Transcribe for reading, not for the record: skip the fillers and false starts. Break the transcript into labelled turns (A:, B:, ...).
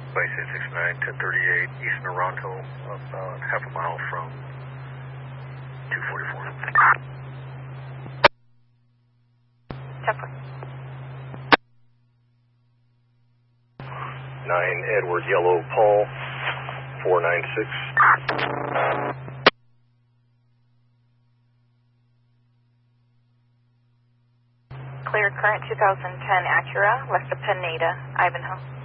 A: Base 869, 1038, East Naranjo, about half a mile from 244. 9 Edward Yellow Paul, 496.
B: Clear current 2010 Acura, west of Pineda, Ivanhoe.